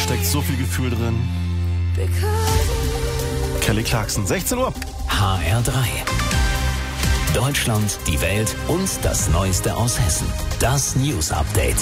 steckt so viel Gefühl drin. Kelly Clarkson, 16 Uhr. HR3. Deutschland, die Welt und das Neueste aus Hessen. Das News Update.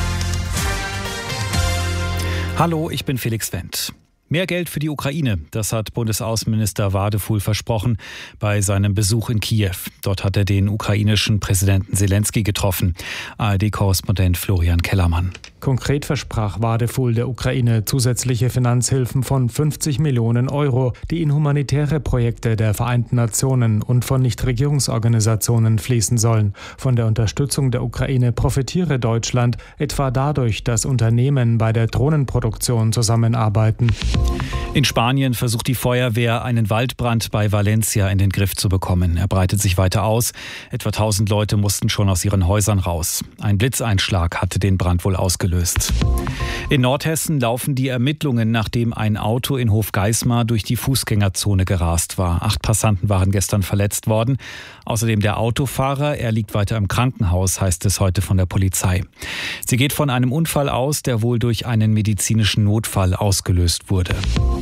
Hallo, ich bin Felix Wendt. Mehr Geld für die Ukraine, das hat Bundesaußenminister Wadefuhl versprochen bei seinem Besuch in Kiew. Dort hat er den ukrainischen Präsidenten Zelensky getroffen. ARD-Korrespondent Florian Kellermann. Konkret versprach Wadefuhl der Ukraine zusätzliche Finanzhilfen von 50 Millionen Euro, die in humanitäre Projekte der Vereinten Nationen und von Nichtregierungsorganisationen fließen sollen. Von der Unterstützung der Ukraine profitiere Deutschland etwa dadurch, dass Unternehmen bei der Drohnenproduktion zusammenarbeiten. In Spanien versucht die Feuerwehr, einen Waldbrand bei Valencia in den Griff zu bekommen. Er breitet sich weiter aus. Etwa 1000 Leute mussten schon aus ihren Häusern raus. Ein Blitzeinschlag hatte den Brand wohl ausgelöst. In Nordhessen laufen die Ermittlungen, nachdem ein Auto in Hofgeismar durch die Fußgängerzone gerast war. 8 Passanten waren gestern verletzt worden. Außerdem der Autofahrer, er liegt weiter im Krankenhaus, heißt es heute von der Polizei. Sie geht von einem Unfall aus, der wohl durch einen medizinischen Notfall ausgelöst wurde.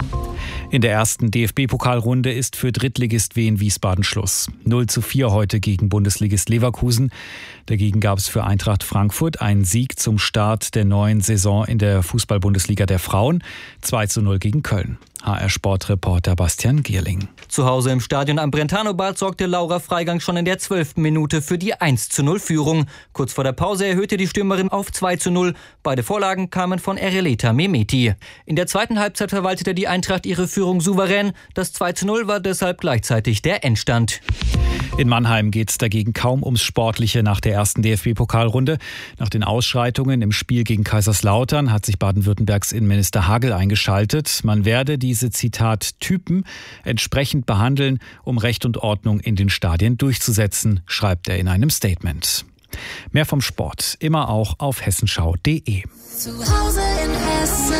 In der ersten DFB-Pokalrunde ist für Drittligist Wien Wiesbaden Schluss. 0:4 heute gegen Bundesligist Leverkusen. Dagegen gab es für Eintracht Frankfurt einen Sieg zum Start der neuen Saison in der Fußball-Bundesliga der Frauen. 2:0 gegen Köln. HR-Sportreporter Bastian Gierling. Zu Hause im Stadion am Brentano-Bad sorgte Laura Freigang schon in der 12. Minute für die 1:0-Führung. Kurz vor der Pause erhöhte die Stürmerin auf 2:0. Beide Vorlagen kamen von Ereleta Mehmeti. In der zweiten Halbzeit verwaltete die Eintracht ihre Führung souverän. Das 2:0 war deshalb gleichzeitig der Endstand. In Mannheim geht es dagegen kaum ums Sportliche nach der ersten DFB-Pokalrunde. Nach den Ausschreitungen im Spiel gegen Kaiserslautern hat sich Baden-Württembergs Innenminister Hagel eingeschaltet. Man werde diese, Zitat, Typen entsprechend behandeln, um Recht und Ordnung in den Stadien durchzusetzen, schreibt er in einem Statement. Mehr vom Sport immer auch auf hessenschau.de. Zu Hause in Hessen.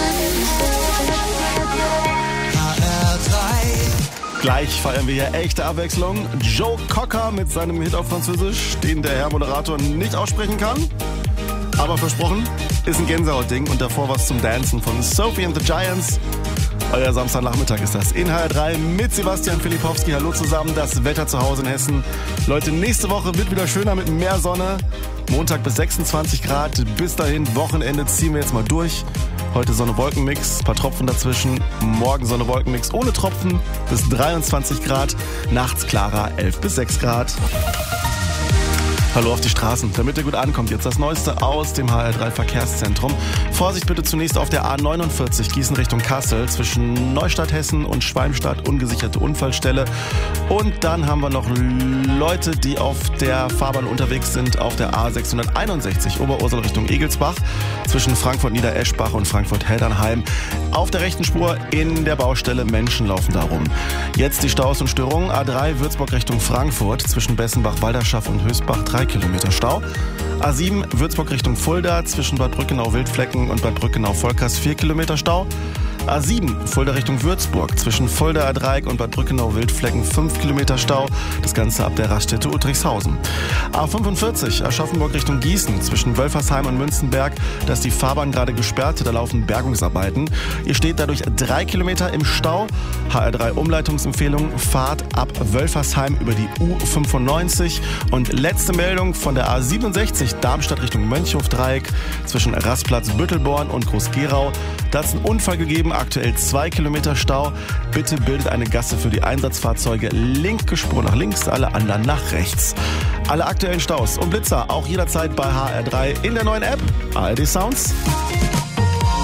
Gleich feiern wir hier echte Abwechslung. Joe Cocker mit seinem Hit auf Französisch, den der Herr Moderator nicht aussprechen kann. Aber versprochen, ist ein Gänsehautding. Und davor was zum Dancen von Sophie and the Giants. Euer Samstagnachmittag ist das in HR3 mit Sebastian Filipowski. Hallo zusammen, das Wetter zu Hause in Hessen. Leute, nächste Woche wird wieder schöner mit mehr Sonne. Montag bis 26 Grad. Bis dahin, Wochenende ziehen wir jetzt mal durch. Heute Sonne-Wolken-Mix, paar Tropfen dazwischen. Morgen Sonne-Wolken-Mix ohne Tropfen bis 23 Grad. Nachts klarer 11 bis 6 Grad. Hallo auf die Straßen, damit ihr gut ankommt. Jetzt das Neueste aus dem HR3 Verkehrszentrum. Vorsicht bitte zunächst auf der A49 Gießen Richtung Kassel zwischen Neustadt Hessen und Schwalmstadt, ungesicherte Unfallstelle. Und dann haben wir noch Leute, die auf der Fahrbahn unterwegs sind, auf der A661 Oberursel Richtung Egelsbach zwischen Frankfurt-Niedereschbach und Frankfurt-Heldernheim. Auf der rechten Spur in der Baustelle, Menschen laufen da rum. Jetzt die Staus und Störungen. A3 Würzburg Richtung Frankfurt zwischen Bessenbach-Walderschaft und Höchstbach 3 Kilometer Stau. A7 Würzburg Richtung Fulda zwischen Bad Brückenau-Wildflecken und Bad Brückenau-Volkers 4 Kilometer Stau. A7 Fulda Richtung Würzburg zwischen Fuldaer Dreieck und Bad Brückenau-Wildflecken 5 Kilometer Stau. Das Ganze ab der Raststätte Uttrichshausen. A45 Aschaffenburg Richtung Gießen zwischen Wölfersheim und Münzenberg. Da ist die Fahrbahn gerade gesperrt, da laufen Bergungsarbeiten. Ihr steht dadurch 3 Kilometer im Stau. HR3 Umleitungsempfehlung, Fahrt ab Wölfersheim über die U95. Und letzte Meldung von der A67 Darmstadt Richtung Mönchhof-Dreieck zwischen Rastplatz Büttelborn und Groß-Gerau. Da hat es einen Unfall gegeben, aktuell 2 Kilometer Stau. Bitte bildet eine Gasse für die Einsatzfahrzeuge. Linke Spur nach links, alle anderen nach rechts. Alle aktuellen Staus und Blitzer auch jederzeit bei HR3 in der neuen App ARD Sounds.